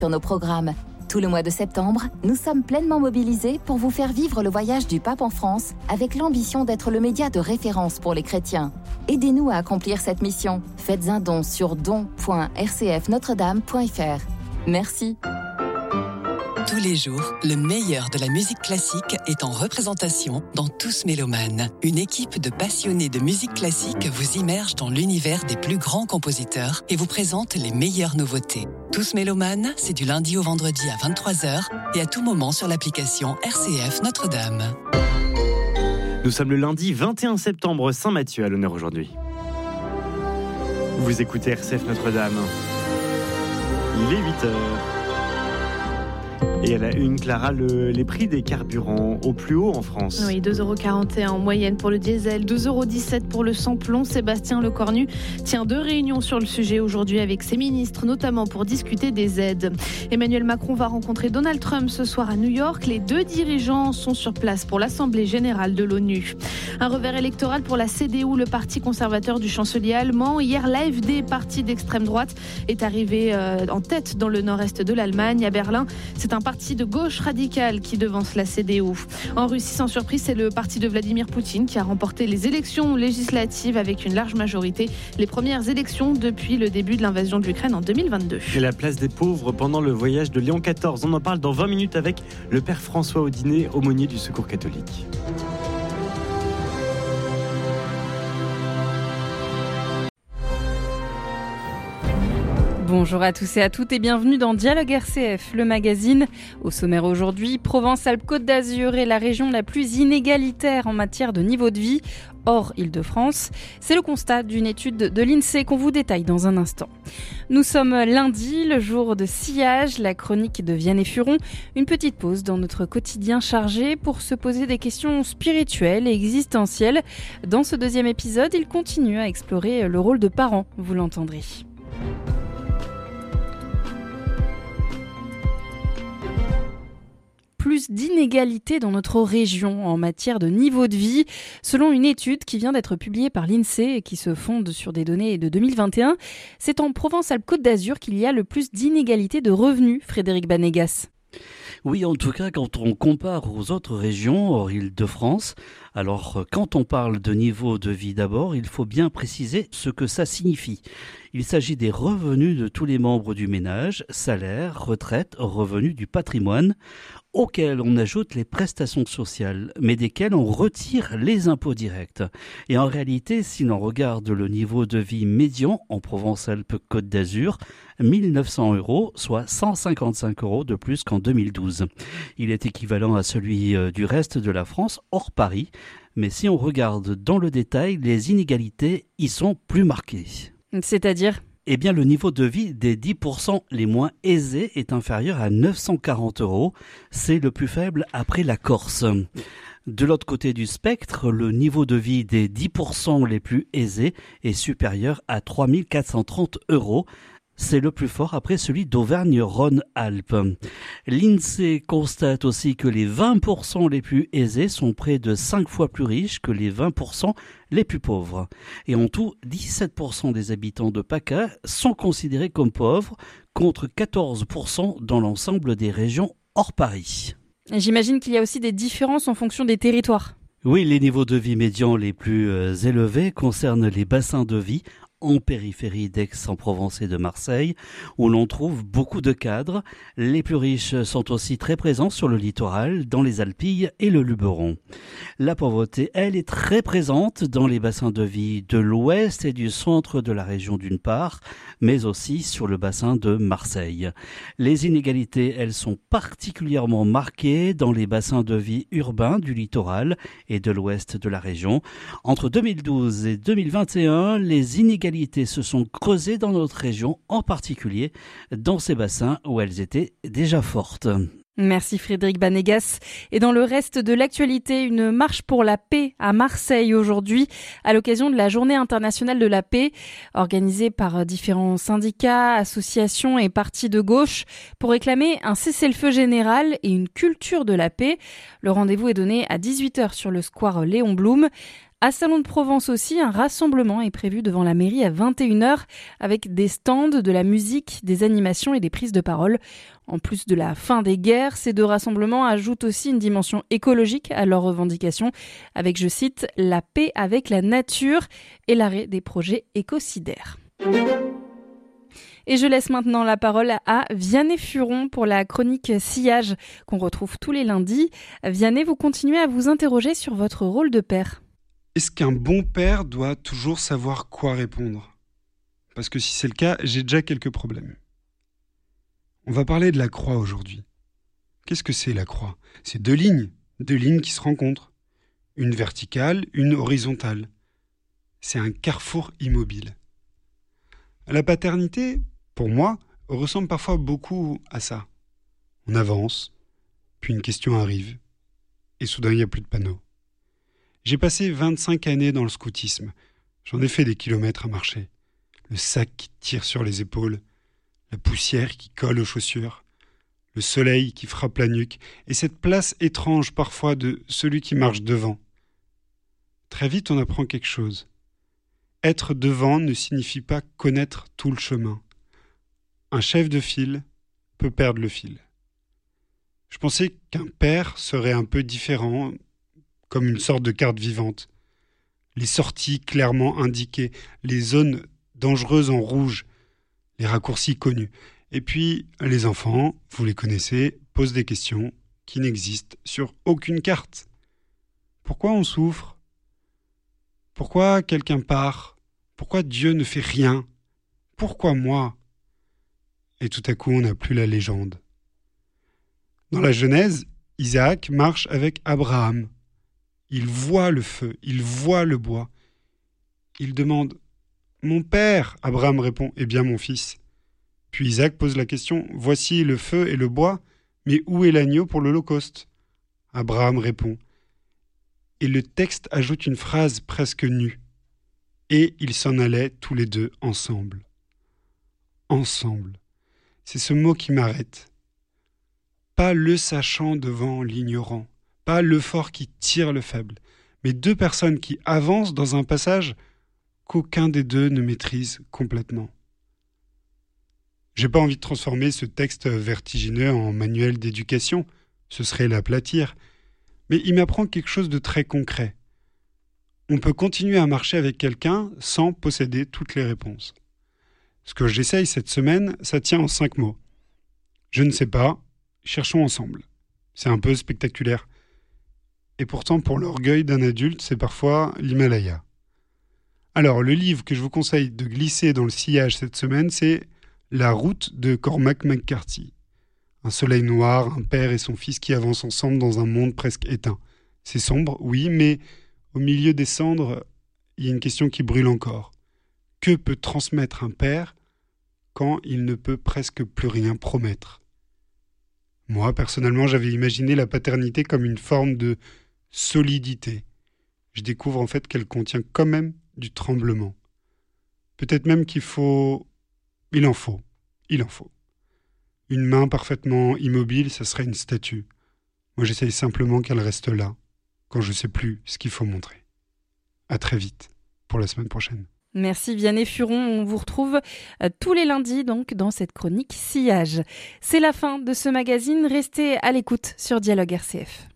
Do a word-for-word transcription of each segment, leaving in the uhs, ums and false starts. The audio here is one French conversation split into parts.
sur nos programmes. Tout le mois de septembre, nous sommes pleinement mobilisés pour vous faire vivre le voyage du pape en France avec l'ambition d'être le média de référence pour les chrétiens. Aidez-nous à accomplir cette mission. Faites un don sur don point r c f notre dame point f r. Merci. Tous les jours, le meilleur de la musique classique est en représentation dans Tous Mélomanes. Une équipe de passionnés de musique classique vous immerge dans l'univers des plus grands compositeurs et vous présente les meilleures nouveautés. Tous Mélomanes, c'est du lundi au vendredi à vingt-trois heures et à tout moment sur l'application R C F Notre-Dame. Nous sommes le lundi vingt et un septembre, Saint-Matthieu à l'honneur aujourd'hui. Vous écoutez R C F Notre-Dame. Il est huit heures. Et à la une, Clara, le, les prix des carburants au plus haut en France. Oui, deux euros quarante et un en moyenne pour le diesel, deux euros dix-sept pour le samplon. Sébastien Lecornu tient deux réunions sur le sujet aujourd'hui avec ses ministres, notamment pour discuter des aides. Emmanuel Macron va rencontrer Donald Trump ce soir à New York. Les deux dirigeants sont sur place pour l'Assemblée générale de l'ONU. Un revers électoral pour la C D U, le parti conservateur du chancelier allemand. Hier, l'A F D, parti d'extrême droite, est arrivé euh, en tête dans le nord-est de l'Allemagne. À Berlin, c'est un parti parti de gauche radicale qui devance la C D U. En Russie, sans surprise, c'est le parti de Vladimir Poutine qui a remporté les élections législatives avec une large majorité. Les premières élections depuis le début de l'invasion de l'Ukraine en deux mille vingt-deux. Et la place des pauvres pendant le voyage de Léon quatorze. On en parle dans vingt minutes avec le père François Audinet, aumônier du Secours catholique. Bonjour à tous et à toutes et bienvenue dans Dialogue R C F, le magazine. Au sommaire aujourd'hui, Provence-Alpes-Côte d'Azur est la région la plus inégalitaire en matière de niveau de vie, hors Île-de-France. C'est le constat d'une étude de l'INSEE qu'on vous détaille dans un instant. Nous sommes lundi, le jour de sillage, la chronique de Vianney Furon. Une petite pause dans notre quotidien chargé pour se poser des questions spirituelles et existentielles. Dans ce deuxième épisode, il continue à explorer le rôle de parent, vous l'entendrez. Plus d'inégalités dans notre région en matière de niveau de vie, selon une étude qui vient d'être publiée par l'INSEE et qui se fonde sur des données de deux mille vingt et un. C'est en Provence-Alpes-Côte d'Azur qu'il y a le plus d'inégalités de revenus, Frédéric Banégas. Oui, en tout cas, quand on compare aux autres régions hors Île-de-France, alors quand on parle de niveau de vie d'abord, il faut bien préciser ce que ça signifie. Il s'agit des revenus de tous les membres du ménage, salaire, retraite, revenus du patrimoine, auxquels on ajoute les prestations sociales, mais desquels on retire les impôts directs. Et en réalité, si l'on regarde le niveau de vie médian en Provence-Alpes-Côte d'Azur, mille neuf cents euros, soit cent cinquante-cinq euros de plus qu'en deux mille douze. Il est équivalent à celui du reste de la France, hors Paris. Mais si on regarde dans le détail, les inégalités y sont plus marquées. C'est-à-dire ? Eh bien, le niveau de vie des dix pour cent les moins aisés est inférieur à neuf cent quarante euros. C'est le plus faible après la Corse. De l'autre côté du spectre, le niveau de vie des dix pour cent les plus aisés est supérieur à trois mille quatre cent trente euros. C'est le plus fort après celui d'Auvergne-Rhône-Alpes. L'INSEE constate aussi que les vingt pour cent les plus aisés sont près de cinq fois plus riches que les vingt pour cent les plus pauvres. Et en tout, dix-sept pour cent des habitants de PACA sont considérés comme pauvres, contre quatorze pour cent dans l'ensemble des régions hors Paris. J'imagine qu'il y a aussi des différences en fonction des territoires. Oui, les niveaux de vie médians les plus élevés concernent les bassins de vie en périphérie d'Aix-en-Provence et de Marseille, où l'on trouve beaucoup de cadres. Les plus riches sont aussi très présents sur le littoral, dans les Alpilles et le Luberon. La pauvreté, elle, est très présente dans les bassins de vie de l'ouest et du centre de la région d'une part, mais aussi sur le bassin de Marseille. Les inégalités, elles, sont particulièrement marquées dans les bassins de vie urbains du littoral et de l'ouest de la région. Entre deux mille douze et deux mille vingt et un, les inégalités se sont creusées dans notre région, en particulier dans ces bassins où elles étaient déjà fortes. Merci Frédéric Banégas. Et dans le reste de l'actualité, une marche pour la paix à Marseille aujourd'hui, à l'occasion de la Journée internationale de la paix, organisée par différents syndicats, associations et partis de gauche, pour réclamer un cessez-le-feu général et une culture de la paix. Le rendez-vous est donné à dix-huit heures sur le square Léon Blum. À Salon de Provence aussi, un rassemblement est prévu devant la mairie à vingt et une heures avec des stands, de la musique, des animations et des prises de parole. En plus de la fin des guerres, ces deux rassemblements ajoutent aussi une dimension écologique à leurs revendications avec, je cite, « la paix avec la nature » et l'arrêt des projets écocidaires. Et je laisse maintenant la parole à Vianney Furon pour la chronique Sillage qu'on retrouve tous les lundis. Vianney, vous continuez à vous interroger sur votre rôle de père. Est-ce qu'un bon père doit toujours savoir quoi répondre ? Parce que si c'est le cas, j'ai déjà quelques problèmes. On va parler de la croix aujourd'hui. Qu'est-ce que c'est la croix ? C'est deux lignes, deux lignes qui se rencontrent. Une verticale, une horizontale. C'est un carrefour immobile. La paternité, pour moi, ressemble parfois beaucoup à ça. On avance, puis une question arrive, et soudain il n'y a plus de panneau. J'ai passé vingt-cinq années dans le scoutisme. J'en ai fait des kilomètres à marcher. Le sac qui tire sur les épaules, la poussière qui colle aux chaussures, le soleil qui frappe la nuque, et cette place étrange parfois de celui qui marche devant. Très vite, on apprend quelque chose. Être devant ne signifie pas connaître tout le chemin. Un chef de file peut perdre le fil. Je pensais qu'un père serait un peu différent, comme une sorte de carte vivante. Les sorties clairement indiquées, les zones dangereuses en rouge, les raccourcis connus. Et puis, les enfants, vous les connaissez, posent des questions qui n'existent sur aucune carte. Pourquoi on souffre ? Pourquoi quelqu'un part ? Pourquoi Dieu ne fait rien ? Pourquoi moi ? Et tout à coup, on n'a plus la légende. Dans la Genèse, Isaac marche avec Abraham. Il voit le feu, il voit le bois. Il demande « Mon père ?» Abraham répond « Eh bien, mon fils. » Puis Isaac pose la question « Voici le feu et le bois, mais où est l'agneau pour l'Holocauste ?» Abraham répond. Et le texte ajoute une phrase presque nue. Et ils s'en allaient tous les deux ensemble. Ensemble. C'est ce mot qui m'arrête. Pas le sachant devant l'ignorant, pas le fort qui tire le faible, mais deux personnes qui avancent dans un passage qu'aucun des deux ne maîtrise complètement. J'ai pas envie de transformer ce texte vertigineux en manuel d'éducation, ce serait l'aplatir, mais il m'apprend quelque chose de très concret. On peut continuer à marcher avec quelqu'un sans posséder toutes les réponses. Ce que j'essaye cette semaine, ça tient en cinq mots. Je ne sais pas, cherchons ensemble. C'est un peu spectaculaire. Et pourtant, pour l'orgueil d'un adulte, c'est parfois l'Himalaya. Alors, le livre que je vous conseille de glisser dans le sillage cette semaine, c'est La route de Cormac McCarthy. Un soleil noir, un père et son fils qui avancent ensemble dans un monde presque éteint. C'est sombre, oui, mais au milieu des cendres, il y a une question qui brûle encore. Que peut transmettre un père quand il ne peut presque plus rien promettre ? Moi, personnellement, j'avais imaginé la paternité comme une forme de solidité. Je découvre en fait qu'elle contient quand même du tremblement. Peut-être même qu'il faut... Il en faut. Il en faut. Une main parfaitement immobile, ça serait une statue. Moi, j'essaye simplement qu'elle reste là, quand je ne sais plus ce qu'il faut montrer. À très vite, pour la semaine prochaine. Merci Vianney Furon, on vous retrouve tous les lundis donc dans cette chronique Sillage. C'est la fin de ce magazine, restez à l'écoute sur Dialogue R C F.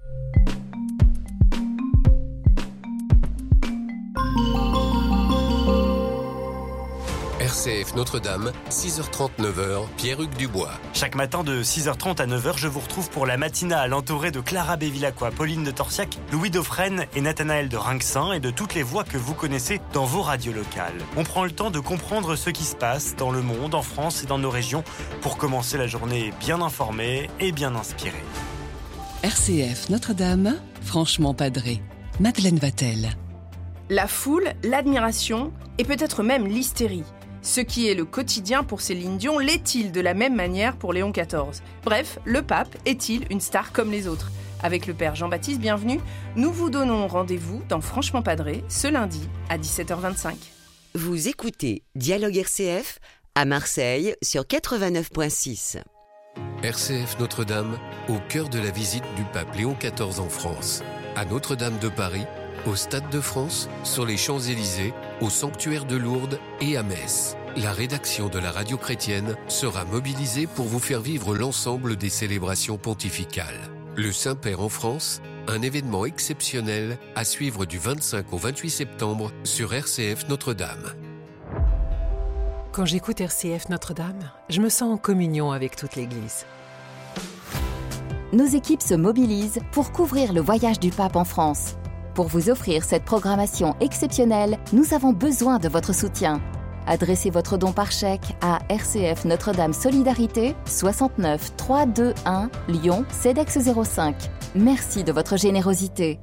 R C F Notre-Dame, six heures trente, neuf heures, Pierre-Hugues Dubois. Chaque matin de six heures trente à neuf heures, je vous retrouve pour la matinale entourée de Clara Bévilacqua, Pauline de Torsiac, Louis Dauphren et Nathanaël de Rinxin et de toutes les voix que vous connaissez dans vos radios locales. On prend le temps de comprendre ce qui se passe dans le monde, en France et dans nos régions pour commencer la journée bien informée et bien inspirée. R C F Notre-Dame, franchement padré. Madeleine Vatel. La foule, l'admiration et peut-être même l'hystérie. Ce qui est le quotidien pour Céline Dion l'est-il de la même manière pour Léon quatorze ? Bref, le pape est-il une star comme les autres ? Avec le père Jean-Baptiste Bienvenu, nous vous donnons rendez-vous dans Franchement Padré ce lundi à dix-sept heures vingt-cinq. Vous écoutez Dialogue R C F à Marseille sur quatre-vingt-neuf virgule six. R C F Notre-Dame, au cœur de la visite du pape Léon quatorze en France. À Notre-Dame de Paris, au Stade de France, sur les Champs-Élysées, au Sanctuaire de Lourdes et à Metz. La rédaction de la radio chrétienne sera mobilisée pour vous faire vivre l'ensemble des célébrations pontificales. Le Saint-Père en France, un événement exceptionnel à suivre du vingt-cinq au vingt-huit septembre sur R C F Notre-Dame. Quand j'écoute R C F Notre-Dame, je me sens en communion avec toute l'Église. Nos équipes se mobilisent pour couvrir le voyage du pape en France. Pour vous offrir cette programmation exceptionnelle, nous avons besoin de votre soutien. Adressez votre don par chèque à R C F Notre-Dame Solidarité, soixante-neuf trois cent vingt-et-un, Lyon, CEDEX zéro cinq. Merci de votre générosité.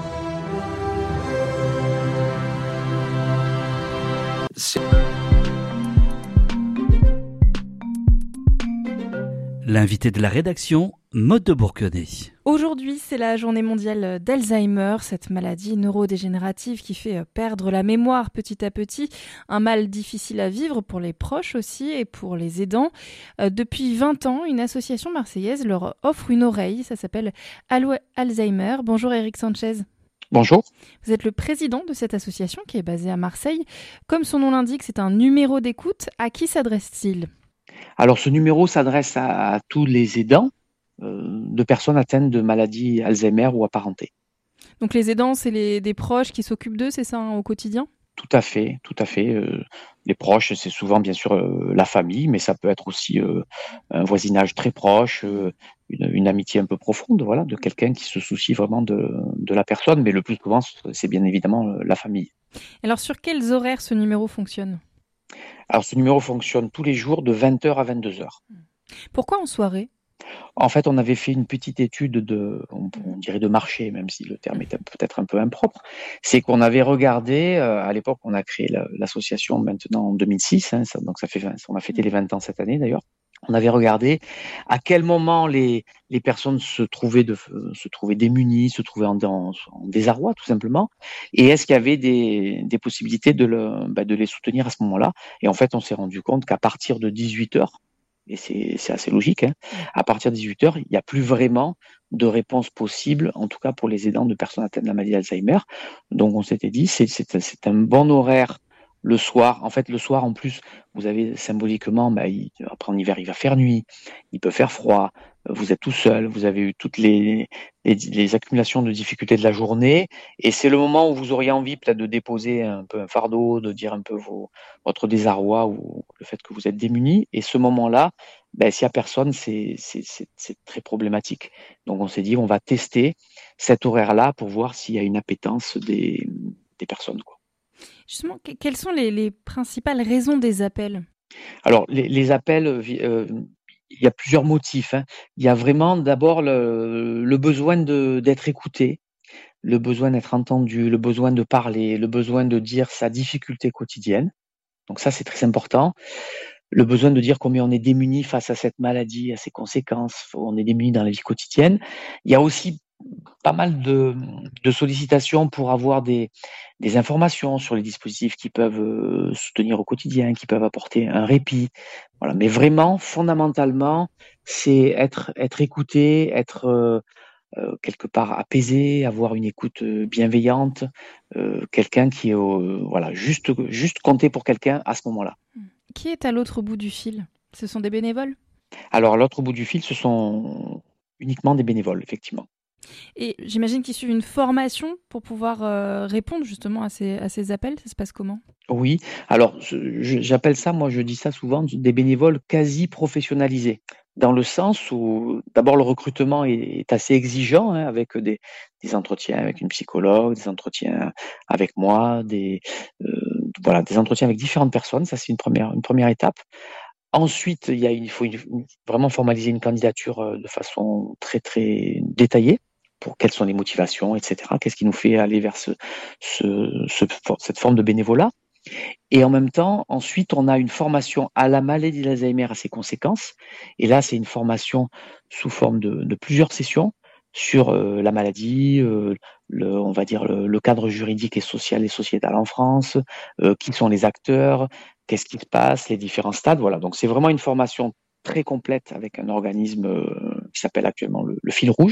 L'invité de la rédaction, Maude de Bourquenay. Aujourd'hui, c'est la journée mondiale d'Alzheimer, cette maladie neurodégénérative qui fait perdre la mémoire petit à petit, un mal difficile à vivre pour les proches aussi et pour les aidants. Euh, depuis vingt ans, une association marseillaise leur offre une oreille, ça s'appelle Allo Alzheimer. Bonjour Eric Sanchez. Bonjour. Vous êtes le président de cette association qui est basée à Marseille. Comme son nom l'indique, c'est un numéro d'écoute. À qui s'adresse-t-il ? Alors ce numéro s'adresse à, à tous les aidants euh, de personnes atteintes de maladies Alzheimer ou apparentées. Donc les aidants, c'est les, des proches qui s'occupent d'eux, c'est ça, hein, au quotidien ? Tout à fait, tout à fait. Euh, les proches, c'est souvent bien sûr euh, la famille, mais ça peut être aussi euh, un voisinage très proche, euh, une, une amitié un peu profonde, voilà, de quelqu'un qui se soucie vraiment de, de la personne, mais le plus souvent, c'est bien évidemment euh, la famille. Alors sur quels horaires ce numéro fonctionne ? Alors ce numéro fonctionne tous les jours de vingt heures à vingt-deux heures. Pourquoi en soirée ? En fait, on avait fait une petite étude de, on, on dirait de marché, même si le terme est peut-être un peu impropre. C'est qu'on avait regardé, euh, à l'époque, on a créé la, l'association maintenant en deux mille six, hein, ça, donc ça fait, on a fêté les vingt ans cette année d'ailleurs. On avait regardé à quel moment les, les personnes se trouvaient, de, se trouvaient démunies, se trouvaient en, en, en désarroi tout simplement, et est-ce qu'il y avait des, des possibilités de, le, bah, de les soutenir à ce moment-là. Et en fait, on s'est rendu compte qu'à partir de dix-huit heures, et c'est, c'est assez logique, hein, à partir de dix-huit heures, il n'y a plus vraiment de réponse possible, en tout cas pour les aidants de personnes atteintes de la maladie d'Alzheimer. Donc on s'était dit, c'est, c'est, c'est un bon horaire le soir. En fait, le soir, en plus, vous avez symboliquement, bah, il, après en hiver, il va faire nuit, il peut faire froid, vous êtes tout seul, vous avez eu toutes les, les, les accumulations de difficultés de la journée, et c'est le moment où vous auriez envie peut-être de déposer un peu un fardeau, de dire un peu vos, votre désarroi ou le fait que vous êtes démunis, et ce moment-là, bah, s'il n'y a personne, c'est, c'est, c'est, c'est très problématique. Donc on s'est dit, on va tester cet horaire-là pour voir s'il y a une appétence des, des personnes, quoi. Justement, quelles sont les, les principales raisons des appels ? Alors, les, les appels, euh, il y a plusieurs motifs, hein. Il y a vraiment d'abord le, le besoin de, d'être écouté, le besoin d'être entendu, le besoin de parler, le besoin de dire sa difficulté quotidienne. Donc ça, c'est très important. Le besoin de dire combien on est démuni face à cette maladie, à ses conséquences, on est démuni dans la vie quotidienne. Il y a aussi pas mal de, de sollicitations pour avoir des, des informations sur les dispositifs qui peuvent euh, soutenir au quotidien, qui peuvent apporter un répit. Voilà. Mais vraiment, fondamentalement, c'est être, être écouté, être euh, euh, quelque part apaisé, avoir une écoute bienveillante, euh, quelqu'un qui est euh, voilà, juste, juste compter pour quelqu'un à ce moment-là. Qui est à l'autre bout du fil ? Ce sont des bénévoles ? Alors, à l'autre bout du fil, ce sont uniquement des bénévoles, effectivement. Et j'imagine qu'ils suivent une formation pour pouvoir euh, répondre justement à ces, à ces appels. Ça se passe comment ? Oui, alors je, j'appelle ça, moi je dis ça souvent, des bénévoles quasi professionnalisés. Dans le sens où d'abord le recrutement est, est assez exigeant, hein, avec des, des entretiens avec une psychologue, des entretiens avec moi, des, euh, voilà, des entretiens avec différentes personnes. Ça c'est une première, une première étape. Ensuite, il, y a, il faut une, vraiment formaliser une candidature de façon très très détaillée. Pour quelles sont les motivations, et cetera. Qu'est-ce qui nous fait aller vers ce, ce, ce, cette forme de bénévolat ? Et en même temps, ensuite, on a une formation à la maladie d'Alzheimer, à ses conséquences. Et là, c'est une formation sous forme de, de plusieurs sessions sur euh, la maladie, euh, le, on va dire le, le cadre juridique et social et sociétal en France, euh, qui sont les acteurs, qu'est-ce qui se passe, les différents stades. Voilà. Donc, c'est vraiment une formation très complète avec un organisme euh, qui s'appelle actuellement le, le Fil Rouge,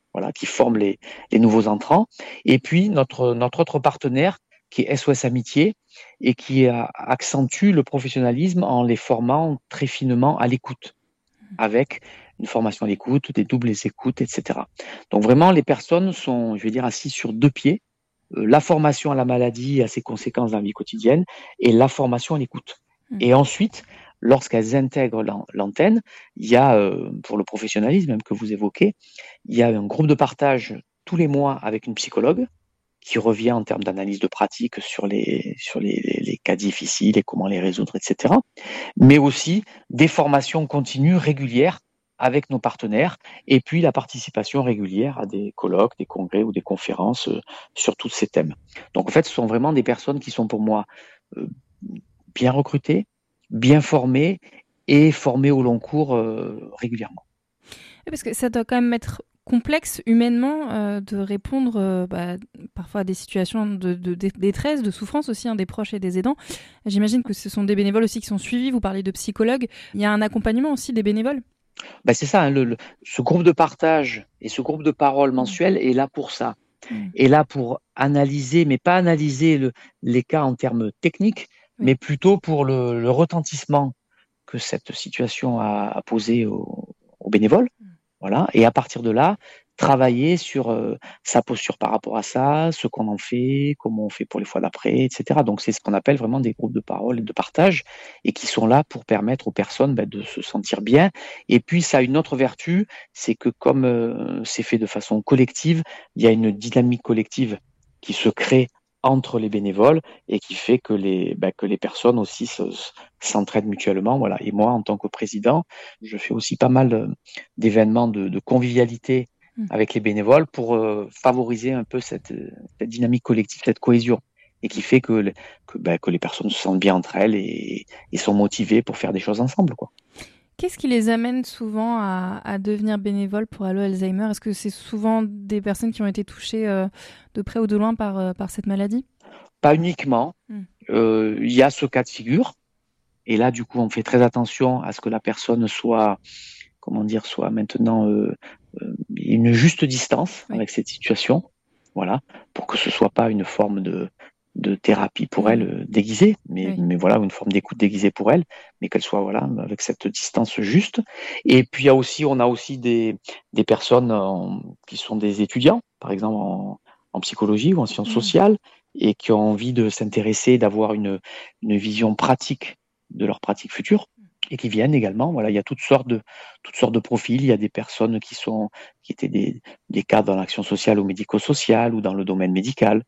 voilà, qui forment les, les nouveaux entrants. Et puis notre, notre autre partenaire, qui est S O S Amitié, et qui a, accentue le professionnalisme en les formant très finement à l'écoute, avec une formation à l'écoute, des doubles écoutes, et cetera. Donc vraiment, les personnes sont, je vais dire, assises sur deux pieds. Euh, la formation à la maladie, à ses conséquences dans la vie quotidienne, et la formation à l'écoute. Mmh. Et ensuite, lorsqu'elles intègrent l'an- l'antenne, il y a, euh, pour le professionnalisme même que vous évoquez, il y a un groupe de partage tous les mois avec une psychologue, qui revient en termes d'analyse de pratique sur les, sur les, les, les cas difficiles et comment les résoudre, et cetera. Mais aussi des formations continues, régulières, avec nos partenaires, et puis la participation régulière à des colloques, des congrès ou des conférences euh, sur tous ces thèmes. Donc en fait, ce sont vraiment des personnes qui sont pour moi euh, bien recrutées, bien formées et formées au long cours euh, régulièrement. Parce que ça doit quand même être complexe humainement euh, de répondre euh, bah, parfois à des situations de, de, de détresse, de souffrance aussi, hein, des proches et des aidants. J'imagine que ce sont des bénévoles aussi qui sont suivis, vous parlez de psychologues. Il y a un accompagnement aussi des bénévoles? Ben c'est ça, hein, le, le, ce groupe de partage et ce groupe de parole mensuel est là pour ça. Mmh. Est là pour analyser, mais pas analyser le, les cas en termes techniques, oui. mais plutôt pour le, le retentissement que cette situation a, a posé aux, aux bénévoles. Mmh. Voilà. Et à partir de là, travailler sur euh, sa posture par rapport à ça, ce qu'on en fait, comment on fait pour les fois d'après, et cetera. Donc c'est ce qu'on appelle vraiment des groupes de parole et de partage, et qui sont là pour permettre aux personnes ben, de se sentir bien. Et puis ça a une autre vertu, c'est que comme euh, c'est fait de façon collective, il y a une dynamique collective qui se crée entre les bénévoles et qui fait que les ben, que les personnes aussi se, s'entraident mutuellement. Voilà. Et moi, en tant que président, je fais aussi pas mal d'événements de, de convivialité avec les bénévoles pour euh, favoriser un peu cette, cette dynamique collective, cette cohésion, et qui fait que, que, ben, que les personnes se sentent bien entre elles et, et sont motivées pour faire des choses ensemble, quoi. Qu'est-ce qui les amène souvent à, à devenir bénévoles pour Allo Alzheimer? Est-ce que c'est souvent des personnes qui ont été touchées euh, de près ou de loin par, euh, par cette maladie? Pas uniquement. Il mm. euh, y a ce cas de figure. Et là, du coup, on fait très attention à ce que la personne soit, comment dire, soit maintenant euh, euh, une juste distance oui. avec cette situation. Voilà. Pour que ce soit pas une forme de, de thérapie pour elle euh, déguisée, mais, oui. mais voilà, une forme d'écoute déguisée pour elle, mais qu'elle soit voilà avec cette distance juste. Et puis il y a aussi, on a aussi des des personnes en, qui sont des étudiants, par exemple en, en psychologie ou en sciences mmh. sociales, et qui ont envie de s'intéresser, d'avoir une une vision pratique de leur pratique future, et qui viennent également. Voilà, il y a toutes sortes de toutes sortes de profils. Il y a des personnes qui sont qui étaient des des cadres dans l'action sociale ou médico-sociale ou dans le domaine médical.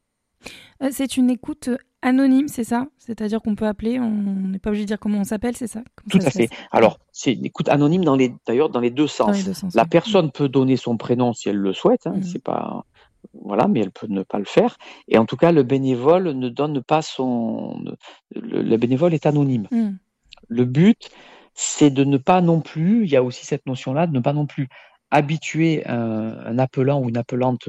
C'est une écoute anonyme, c'est ça? C'est-à-dire qu'on peut appeler, on n'est pas obligé de dire comment on s'appelle, c'est ça? Comment Tout ça à fait. Alors, c'est une écoute anonyme dans les, d'ailleurs dans les deux sens. Dans les deux sens La oui. personne mmh. peut donner son prénom si elle le souhaite, hein, mmh. c'est pas, voilà, mais elle peut ne pas le faire. Et en tout cas, le bénévole ne donne pas son, le, le bénévole est anonyme. Mmh. Le but, c'est de ne pas non plus, il y a aussi cette notion-là, de ne pas non plus habituer un, un appelant ou une appelante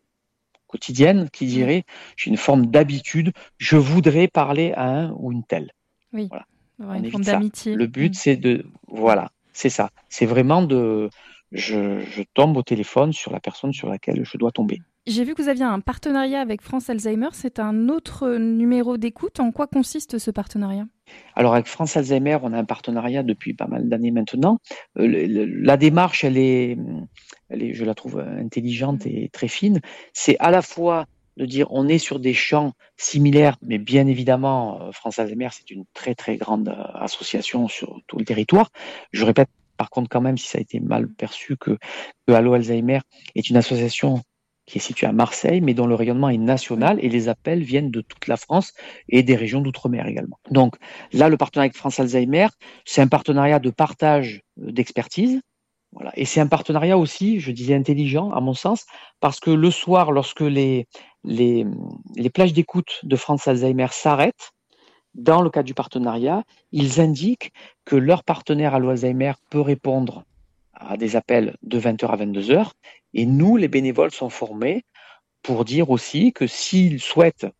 quotidienne qui dirait j'ai une forme d'habitude, je voudrais parler à un ou une telle. Oui. Voilà. Ouais, une forme d'amitié. Le but mmh. c'est de voilà, c'est ça. C'est vraiment de je, je tombe au téléphone sur la personne sur laquelle je dois tomber. J'ai vu que vous aviez un partenariat avec France Alzheimer, c'est un autre numéro d'écoute. En quoi consiste ce partenariat? Alors avec France Alzheimer, on a un partenariat depuis pas mal d'années maintenant. Euh, le, le, la démarche, elle est, elle est, je la trouve intelligente et très fine. C'est à la fois de dire on est sur des champs similaires, mais bien évidemment, France Alzheimer, c'est une très très grande association sur tout le territoire. Je répète par contre quand même, si ça a été mal perçu, que, que Allo Alzheimer est une association qui est située à Marseille, mais dont le rayonnement est national et les appels viennent de toute la France et des régions d'outre-mer également. Donc là, le partenariat avec France Alzheimer, c'est un partenariat de partage d'expertise. Voilà. Et c'est un partenariat aussi, je disais intelligent à mon sens, parce que le soir, lorsque les, les, les plages d'écoute de France Alzheimer s'arrêtent, dans le cadre du partenariat, ils indiquent que leur partenaire Allo Alzheimer peut répondre à des appels de vingt heures à vingt-deux heures. Et nous, les bénévoles, sont formés pour dire aussi que s'ils souhaitent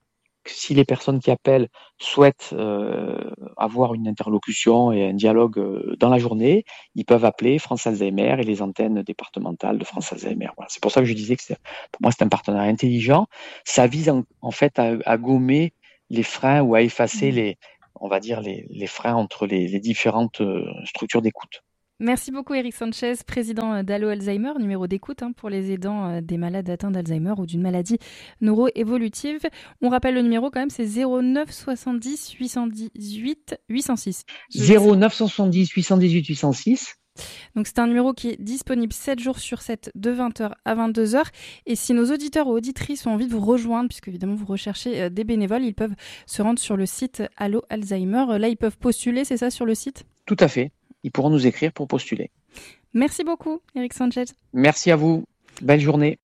si les personnes qui appellent souhaitent euh, avoir une interlocution et un dialogue euh, dans la journée, ils peuvent appeler France Alzheimer et les antennes départementales de France Alzheimer. Voilà. C'est pour ça que je disais que c'est, pour moi c'est un partenariat intelligent. Ça vise en, en fait à, à gommer les freins ou à effacer mmh. les, on va dire les, les freins entre les, les différentes euh, structures d'écoute. Merci beaucoup Eric Sanchez, président d'Allo Alzheimer, numéro d'écoute hein, pour les aidants des malades atteints d'Alzheimer ou d'une maladie neuro-évolutive. On rappelle le numéro quand même, c'est zéro neuf soixante-dix huit cent dix-huit huit cent six. zéro neuf soixante-dix huit cent dix-huit huit cent six. Donc c'est un numéro qui est disponible sept jours sur sept de vingt heures à vingt-deux heures. Et si nos auditeurs ou auditrices ont envie de vous rejoindre, puisque évidemment vous recherchez des bénévoles, ils peuvent se rendre sur le site Allo Alzheimer. Là, ils peuvent postuler, c'est ça, sur le site ? Tout à fait. Ils pourront nous écrire pour postuler. Merci beaucoup, Eric Sanchez. Merci à vous. Belle journée.